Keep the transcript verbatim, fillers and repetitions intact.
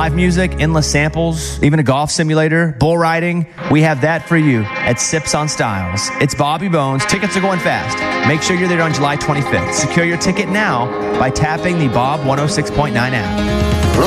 live music, endless samples, even a golf simulator, bull riding. We have that for you at Sips on Styles. It's Bobby Bones. Tickets are going fast. Make sure you're there on July twenty-fifth. Secure your ticket now by tapping the Bob one oh six point nine app.